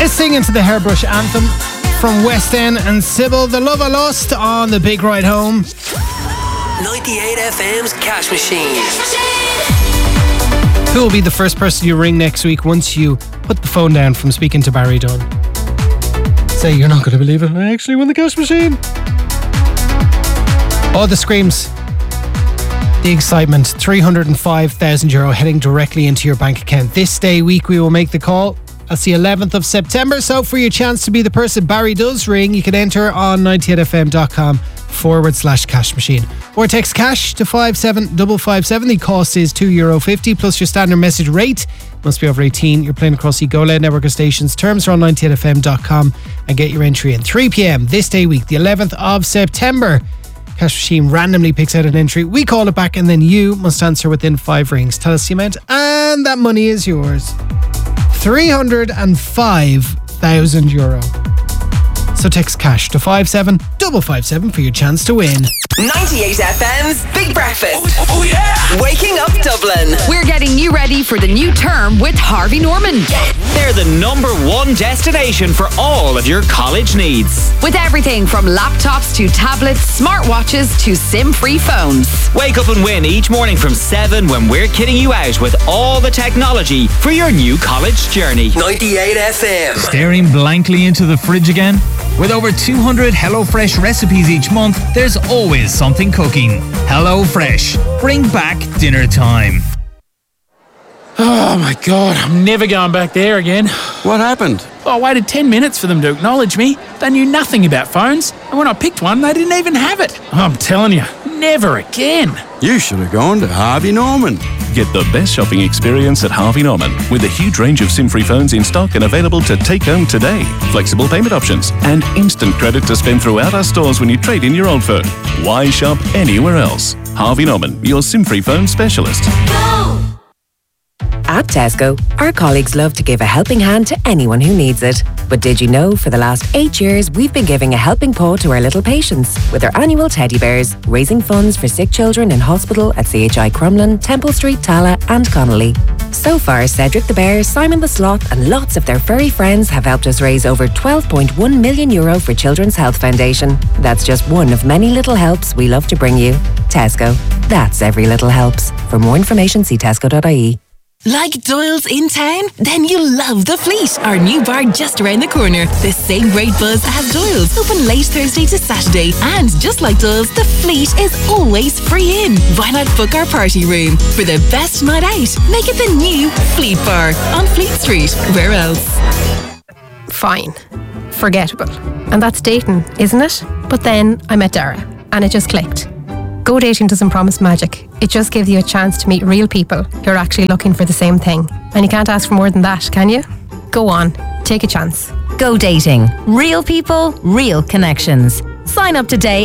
Singing to the Hairbrush Anthem from West End and Sybil, The Love I Lost on the Big Ride Home. 98 FM's Cash Machine. Who will be the first person you ring next week once you put the phone down from speaking to Barry Dunn? Say, you're not going to believe it, I actually won the Cash Machine. Oh, the screams. The excitement. €305,000 heading directly into your bank account. This day week we will make the call. That's the 11th of September. So for your chance to be the person Barry does ring, you can enter on 98fm.com/cash machine. Or text cash to 57557. The cost is €2.50 plus your standard message rate. Must be over 18. You're playing across the Go Loud network of stations. Terms are on 98fm.com and get your entry in. 3 p.m. this day week, the 11th of September. Cash Machine randomly picks out an entry. We call it back and then you must answer within 5 rings. Tell us the amount and that money is yours. €305,000. So text cash to 57557 for your chance to win. 98 FM's Big Breakfast. Oh yeah! Waking up Dublin. We're getting you ready for the new term with Harvey Norman. They're the #1 destination for all of your college needs. With everything from laptops to tablets, smartwatches to SIM-free phones. Wake up and win each morning from 7 when we're kidding you out with all the technology for your new college journey. 98 FM. Staring blankly into the fridge again? With over 200 HelloFresh recipes each month, there's always something cooking. HelloFresh. Bring back dinner time. Oh my God, I'm never going back there again. What happened? I waited 10 minutes for them to acknowledge me. They knew nothing about phones, and when I picked one, they didn't even have it. I'm telling you, never again. You should have gone to Harvey Norman. Get the best shopping experience at Harvey Norman with a huge range of SIM-free phones in stock and available to take home today. Flexible payment options and instant credit to spend throughout our stores when you trade in your old phone. Why shop anywhere else? Harvey Norman, your SIM-free phone specialist. At Tesco, our colleagues love to give a helping hand to anyone who needs it. But did you know for the last 8 years we've been giving a helping paw to our little patients with our annual teddy bears, raising funds for sick children in hospital at CHI Crumlin, Temple Street, Tala and Connolly. So far, Cedric the Bear, Simon the Sloth and lots of their furry friends have helped us raise over €12.1 million for Children's Health Foundation. That's just one of many little helps we love to bring you. Tesco. That's every little helps. For more information, see tesco.ie. Like Doyle's in town? Then you'll love The Fleet, our new bar just around the corner. The same great buzz as Doyle's, open late Thursday to Saturday. And just like Doyle's, The Fleet is always free in. Why not book our party room? For the best night out, make it the new Fleet Bar on Fleet Street. Where else? Fine. Forgettable. And that's dating, isn't it? But then I met Dara, and it just clicked. Go dating doesn't promise magic. It just gives you a chance to meet real people who are actually looking for the same thing. And you can't ask for more than that, can you? Go on, take a chance. Go dating. Real people, real connections. Sign up today